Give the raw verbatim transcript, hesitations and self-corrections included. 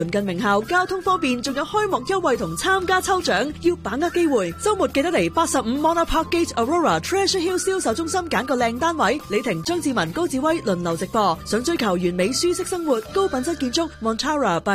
鄰近名校，交通方便，仲有開幕優惠同參加抽獎，要把握機會。周末記得嚟八十五 Mona Park Gate Aurora Treasure Hill 銷售中心揀個靚單位。李婷、張志文、高志威輪流直播。想追求完美舒適生活、高品質建築 Montara by